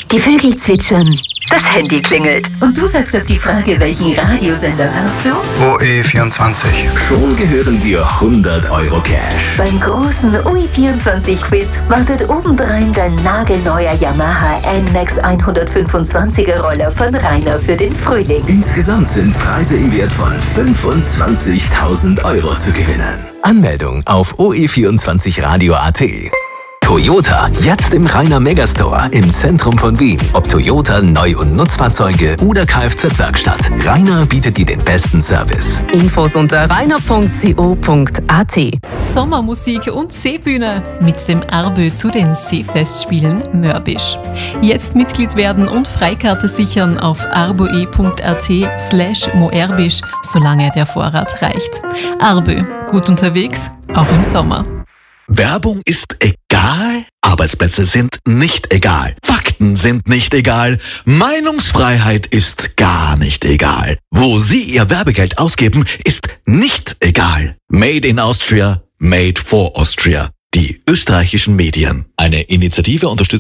Die Vögel zwitschern. Das Handy klingelt. Und du sagst auf die Frage, welchen Radiosender hörst du? OE24. Schon gehören dir 100 Euro Cash. Beim großen OE24-Quiz wartet obendrein dein nagelneuer Yamaha NMAX 125er Roller von Rainer für den Frühling. Insgesamt sind Preise im Wert von 25.000 Euro zu gewinnen. Anmeldung auf oe24radio.at. Toyota, jetzt im Rainer Megastore im Zentrum von Wien. Ob Toyota, Neu- und Nutzfahrzeuge oder Kfz-Werkstatt. Rainer bietet dir den besten Service. Infos unter rainer.co.at. Sommermusik und Seebühne mit dem Arbö zu den Seefestspielen Mörbisch. Jetzt Mitglied werden und Freikarte sichern auf arboe.at/moerbisch, solange der Vorrat reicht. Arbö, gut unterwegs, auch im Sommer. Werbung ist egal, Arbeitsplätze sind nicht egal, Fakten sind nicht egal, Meinungsfreiheit ist gar nicht egal. Wo Sie Ihr Werbegeld ausgeben, ist nicht egal. Made in Austria, made for Austria. Die österreichischen Medien. Eine Initiative unterstützt